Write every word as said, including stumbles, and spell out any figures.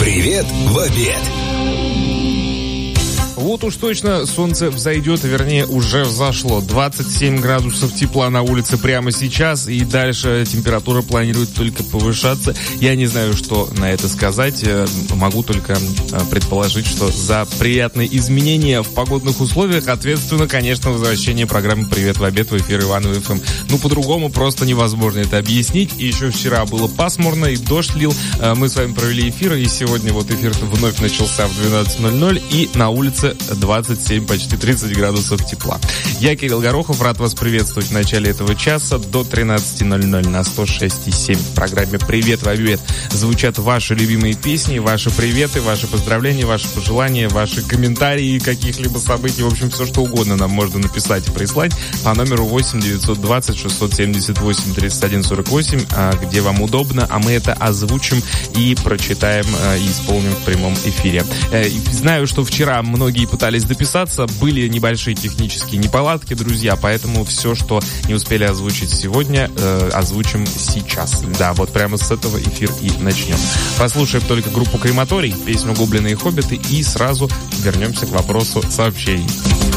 Привет в обед. Вот уж точно солнце взойдет, вернее, уже взошло. двадцать семь градусов тепла на улице прямо сейчас, и дальше температура планирует только повышаться. Я не знаю, что на это сказать. Могу только предположить, что за приятные изменения в погодных условиях ответственно, конечно, возвращение программы «Привет в обед» в эфир Иваново эф эм. Ну, по-другому просто невозможно это объяснить. И еще вчера было пасмурно, и дождь лил. Мы с вами провели эфир, и сегодня вот эфир вновь начался в двенадцать ноль ноль, и на улице двадцать семь, почти тридцать градусов тепла. Я, Кирилл Горохов, рад вас приветствовать в начале этого часа до тринадцати ноль ноль на сто шесть и семь. В программе «Привет в обед» звучат ваши любимые песни, ваши приветы, ваши поздравления, ваши пожелания, ваши комментарии каких-либо событий. В общем, все что угодно нам можно написать и прислать по номеру восемь девятьсот двадцать шестьсот семьдесят восемь тридцать один сорок восемь, где вам удобно, а мы это озвучим и прочитаем и исполним в прямом эфире. Знаю, что вчера многие пытались дописаться, были небольшие технические неполадки, друзья, поэтому все, что не успели озвучить сегодня, э, озвучим сейчас. Да, вот прямо с этого эфир и начнем. Послушаем только группу «Крематорий», песню «Гоблины и хоббиты», и сразу вернемся к вопросу сообщений.